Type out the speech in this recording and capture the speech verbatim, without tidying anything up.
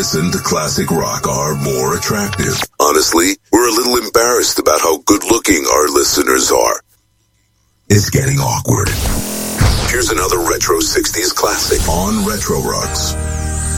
listen to classic rock are more attractive. Honestly, we're a little embarrassed about how good-looking our listeners are. It's getting awkward. Here's another retro sixties classic on Retro Rocks.